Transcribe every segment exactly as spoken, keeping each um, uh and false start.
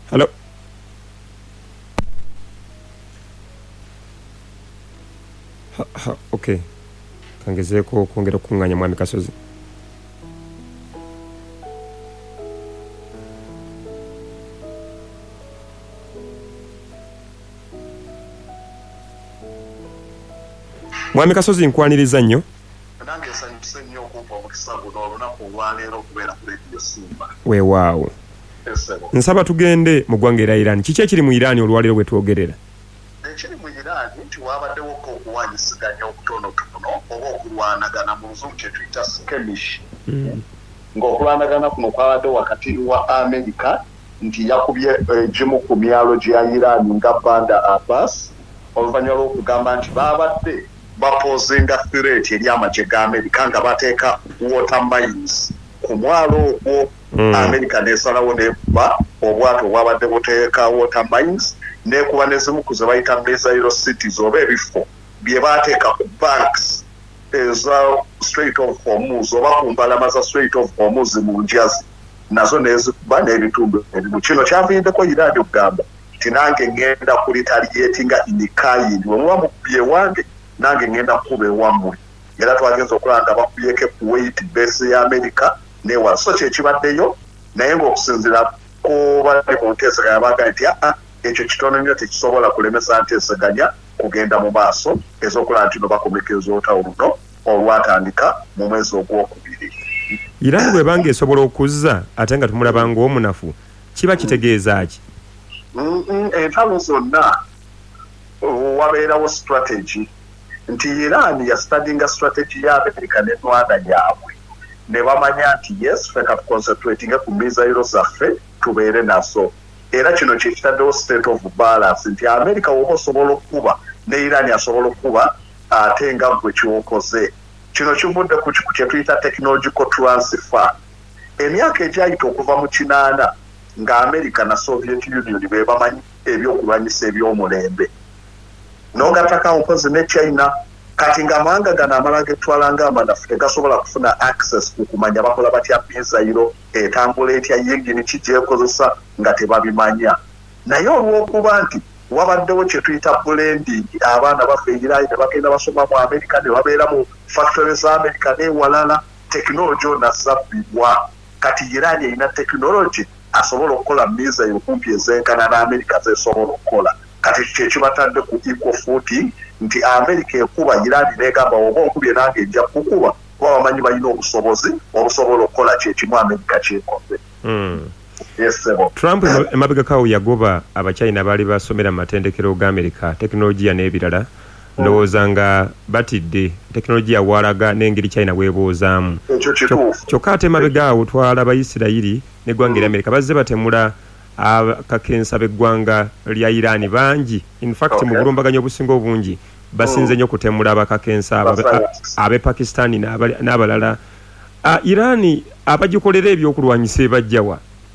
Hello. Ha, ha, okay. Kangezeeko kwongera okunganya mwami Kasozi. Mwami Kasozi nkwaniriza nnyo. Nange nsanyuse nnyo okumpa omukisa guno olunaku olwaleero okubeera ku leediyo Simba. Weewaawo. Nsaba tugende mu ggwanga era Iran. Kiki ekiri mu Iran olwaleero bwe twogerera? Ekiri mu Iran nti waabaddewo okuwanyisiganya okutonotono oba okulwanagana mu luzungu kye tuyita skirmish. Ng'okulwanagana kuno kwabaddewo wakati wa Amerika nti yakubye egimu ku myalo gya Iran nga Bandar Abbas oluvannyuma lw'okugamba nti baabadde bapozinga threat eri amagye ga Amerika nga bateeka water mines ku mwalo ogwo. Mm. Amerika nesalawo nekuba obwato obwabadde buteeka water mines nekuba nezimu ku ze bayita missile cities oba ebifo bye bateeka ku banks eza Strait of Hormuz oba ku mbalama za Strait of Hormuz mu njazi nazo nezikuba n'ebitundu ebimu. Kino kyaviiriddeko Iran okugamba nti nange ngenda kulitaliatinga inikayini wemuba mukubye wange nange ngenda kukuba ewammwe. Era twagenza okulanga bakubyeko Kuwait base ya Amerika newa so kyekibaddeyo naye ng'okusinziira ku bali mu nteeseganya baga nti aa ekyo kitono nnyo tekisobola kulemesa nteeseganya kugenda mu maaso ez'okulaba nti no bakomekeza olutawo luno olwatandika mu mwezi ogwokubiri. Iran bw'ebanga esobola okuzza ate nga tumulaba ng'omunafu kiba kitegeeza ki? Entalo zonna wabeerawo strategy nti Iran yastudinga strategy ya Amerika n'enwana yaabwe ne bamanya nti yes ffe katuconcentratinge ku missile zaffe tubeere nazo. Era kino kyekitaddewo state of balance nti Amerika woba osobola okukuba ne Iran asobola okukuba ate nga gwe kyokoze. Kino kivudde ku kye tuyita technological transfer. Emyaka egyayita okuva mu kinaana nga Amerika na Soviet Union be bamanyi ebyokulwanyisa eby'omulembe n'ogattako mpozi ne China kati ng'amawanga gano amala getwala ng'amanafu tegasobola kufuna access ku kumanya bakola batya missile etambula etya yingini ki gyekozesa nga tebabimanya. Naye olw'okuba nti wabaddewo kye tuyita blending abaana baffe Iran ne bagenda basoma mu Amerika ne babeera mu factory za Amerika n'ewalala technology onasabbibwa kati Iran erina technology asobola okukola missile kumpi ezenkana n'Amerika zesobola okukola. Kati kyekibatadde ku equal footing nti Amerika ekuba Iran negamba oba okubye nange ejja kukuba kuba bamanyi balina obusobozi obusobola okukola kyekimu Amerika kyekoze. Mm. Yes, Trump emabegakawo yagoba abachina bali basomera matendekero ga Amerika teknologiya n'ebirala ndowooza nga batidde teknologiya walaga n'engeri China weeboozaamu. Kyokka ate emabegaawo twalaba Isirayiri n'eggwanga Amerika bazze batemula akakensa b'eggwanga lya Iran bangi. In fact mu bulumbaganyo obusinga obungi basinze nnyo kutemula abakakensa abe Pakistani n'abalala. Iran abagikolera ebyokulwanyisa bajjawa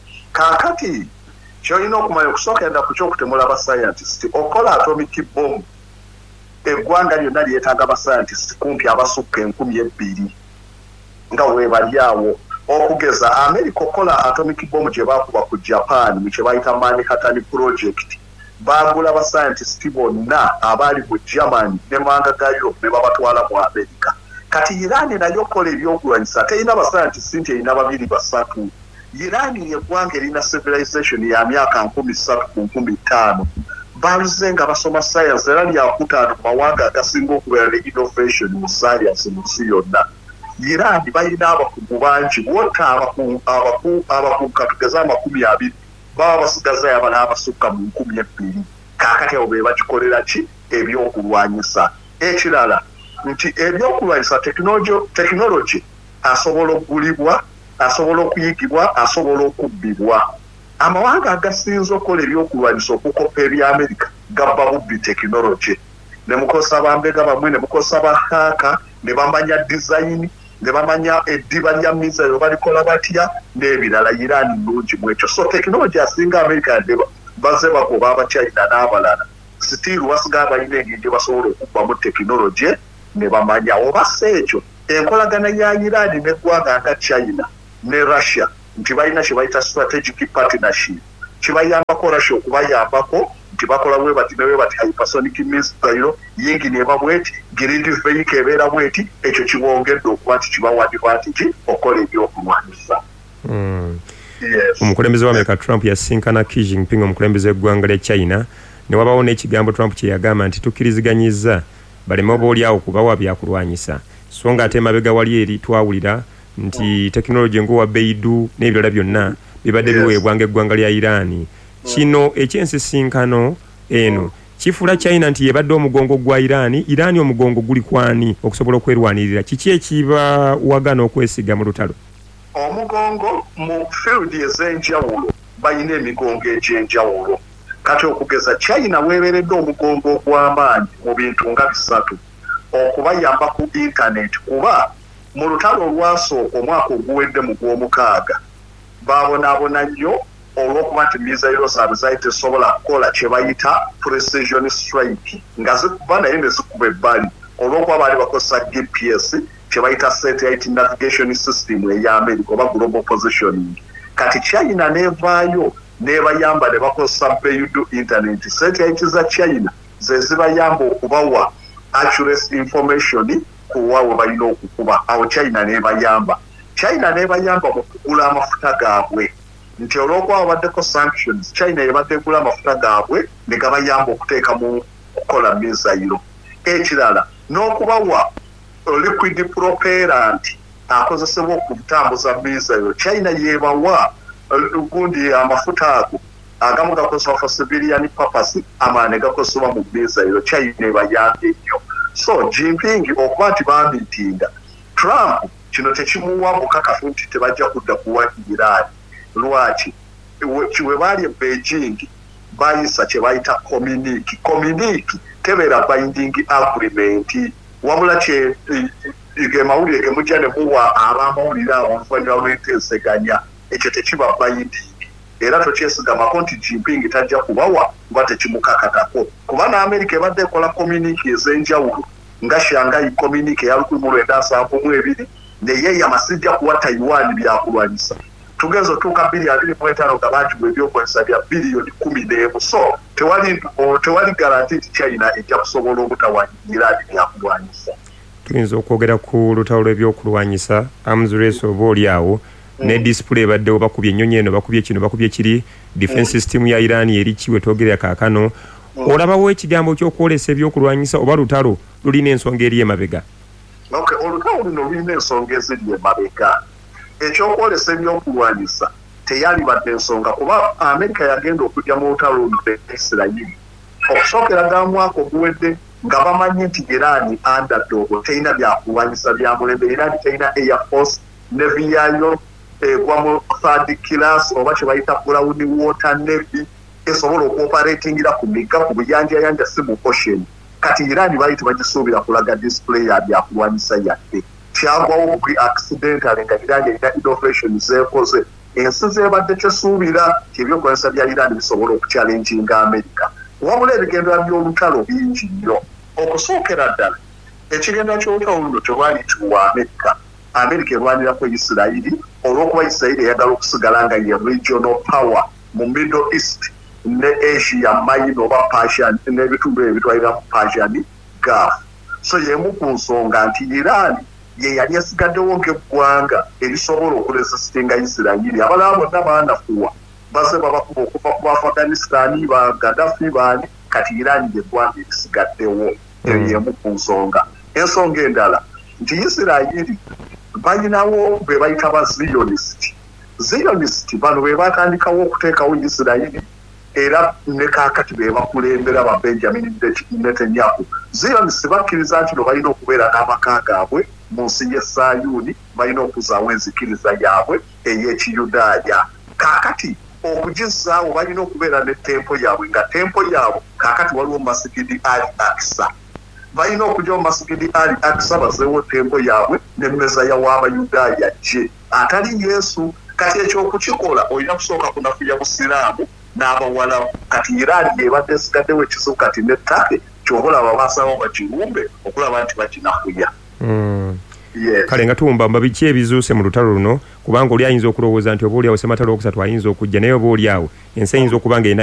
kakati kyolina okumanya okusooka enda ku kyokutemula abascientist okola atomic bomb. Eggwanga lyonna lyetaaga abascientist kumpi abasukka enkumi ebbiri nga weebali awo. Okugeza Amerika okola atomic bomb gye baakuba ku Japan mu kye bayita Manhattan Project baagula abascientist bonna abaali mu Germany ne mawanga ga Europe ne babatwala mu Amerika. Kati Iran nayo okola ebyokulwanyisa terina abascientist nti erina babiri basatu. Iran yeggwanga erina civilization ya myaka nkumi ssatu ku nkumi ttaano. Baluze nga basoma science era lyakutaano mawanga agasinga okubeera ne innovation mu science mu nsi yonna. Iran balina abakugu bangi wota abakugu katugeza amakumi abiri baba basigaza abala abasukka mu nkumi ebbiri. Kaakati abo be bakikolera ki ebyokulwanyisa. Ekirala nti ebyokulwanyisa technology asobola okugulibwa asobola okuyigibwa asobola okubbibwa. Amawanga agasinze okukola ebyokulwanyisa okukopa ebya Amerika gabba bubbi technology. Ne mukozesa bambega bamwe ne mukozesa bahaaka ne bamanya design ne bamanya eddiba lya missile balikola batya n'ebirala. Iran nnungi mu ekyo. So technology asinga Amerika yadde bazze bagoba abachina n'abalala still wasigaye balina engeri gye basobola okubbamu technology ne bamanya oba si ekyo enkolagana ya Iran n'eggwanga nga China ne Russia nti balina kye bayita strategic partnership kibayambako rasho okubayambako nti bakola bwe bati newe bati hypersonic missile yingi ne babweti grid vehicle ebeera bweti ekyo kibongedde okuba nti kibawa advantage okola ebyokulwanyisa. Mm. Yes. Omukulembeze wa America Trump yasinkana Xi Jinping omukulembeze gw'eggwanga lya China ne wabawo n'ekigambo Trump kye yagamba nti tukkiriziganyizza baleme obaolyawo kubawa byakulwanyisa so nga ate mabega wali eri twawulira nti tekinologi ng'owa Beidou n'ebirala byonna bibadde biweebwa ng'eggwanga lya Iran. Kino ekyensisinkano eno kifula China nti yebadde omugongo gwa Iran, Iran omugongo guli kwani okusobola okwerwanirira. Kiki ekiba wagana okwesiga mu lutalo? Omugongo mu field ez'enjawulo balina emigongo egy'enjawulo. Kati okugeza China weeberedde omugongo ogw'amaanyi mu bintu nga bisatu okubayamba ku internet kuba mu lutalo olwasooka omwaka oguwedde mu gw'omukaaga baabonaabona nnyo olw'okuba nti misairo zaabwe zali tesobola kukola kye bayita precision strike nga zikuba naye ne zikuba ebbali olw'okuba baali bakozesa G P S kye bayita satellite navigation system eya America oba global positioning. Kati China neevaayo nebayamba ne bakozesa Beidou internet. Satellite za China ze zibayamba okubawa accuracy information kuwawe balina okukuba. Awo China nebayamba. China nebayamba mu kugula amafuta gaabwe. Nti olw'okuba babaddeko sanctions, China yebadde egula amafuta gaabwe ne gabayamba okuteeka mu kukola misairo. Ekirala n'okubawa liquid propellant akozesebwa okutambuza misairo. China yebawa gundi amafuta ago agamu gakozesebwa for civilian purpose amaane gakozesebwa mu misairo. China ebayambye nnyo. So Jinping okuba nti bamitinda Trump kino tekimuwa bukakafu nti tebajja kudda kuwa Iran. Lwaki kiwe bali Beijing bayisa kye bayita communique communique tebeera binding agreement wabula kye ge mawulire ge mujja ne muwa abamawulire abafanya olw'enteeseganya ekyo tekiba binding era tokyesigama nti Jinping tajja kubawa kuba tekimukakatako kuba na America ebadde ekola communique ez'enjawulo nga Shanghai communique ya lukumi mu lwenda nsanvu mu ebiri naye yamasijja kuwa Taiwan byakulwanyisa tugezo tuka bili abiri mu etaano gabantu bw'ebyokozesa bya biliyoni kumi n'emu. So tewali tewali guarantee nti China ejja kusobola obutawanyira byakulwanyisa. Tuyinza okwogera ku lutalo lw'ebyokulwanyisa arms race oba oliawo mm. ne display badde bakubye ennyonyi eno bakubye kino bakubye kiri defense mm. system ya Iran eri kiwe twogerera kaakano mm. olabawo ekigambo ky'okwolesa ebyokulwanyisa oba lutalo lulina ensonga eri emabega? Okay, olutalo luno lulina ensonga eziri emabega. Ekyokwolesa ebyokulwanyisa teyali badde ensonga kuba America yagenda okujja mu lutalo luno Israel okusookera ddala mwaka oguwedde nga bamanyi nti Iran underdog teyina byakulwanyisa bya mulembe. Iran teyina air force, navy yayo egwa mu third class oba kye bayita brown water navy esobola okuoperatingira ku migga ku buyanjayanja si mu ocean. Kati Iran baali tebagisuubira kulaga display ya byakulwanyisa yadde. Kyagwawo kuri accidental nga Iran erina innovation zeekoze ensi zeebadde tesuubira ebyokulwanyisa bya Iran bisobola okuchallenginga America. Wabula ebigendera by'olutalo bingi nnyo. Okusookera ddala ekigenda ky'olutalo luno tewali kiwa America. America erwanirako Isirairi olw'okuba Isirairi eyagala okusigala nga ye regional power mu Middle East ne Asia Minor oba Persian n'ebitundu ebitwalira mu Persian Gulf. So yemu ku nsonga nti Iran ye yali esigaddewo ng'eggwanga erisobola okuresistinga Isirairi. Abalala bonna baanafuwa baze babakuba okuva ku Afghanistan ba Gaddafi baani kati Iran y'eggwanga erisigaddewo. Eyo yemu ku nsonga. Ensonga endala nti Isirairi balinawo be bayita ba Zionist. Zionist bano be batandikawo okuteekawo Isirairi era ne kaakati be bakulembera ba Benjamin Netanyahu. Zionist bakkiriza nti no balina okubeera n'amaka gaabwe mu nsi y'e Sayuuni, balina okuzaawo enzikiriza yaabwe ey'Ekiyudaaya. Kaakati okugizaawo balina okubeera ne tempo yaabwe nga tempo yaabwe kaakati waliwo Masigidi Ali Aqsa. Balina okujja mu Masigidi Ali Aqsa bazeewo tempo yaabwe ne Mezaya w'Abayudaaya gye atali Yesu. Kati ekyokukikola olina kusooka kunafuya busiraamu n'abawala. Kati Iran ebadde esigaddewo ekizibu kati ne Turkey ky'oba olaba basalawo bakirumbe okulaba nti bakinafuya. Mm. Yes. Kale nga tuwumba mba biki ebizuuse mu lutalo luno kubanga oli ayinza okulowooza nti oba oliawo Ssematalo owokusatu ayinza okujja naye oba oliawo ensi eyinza okuba nga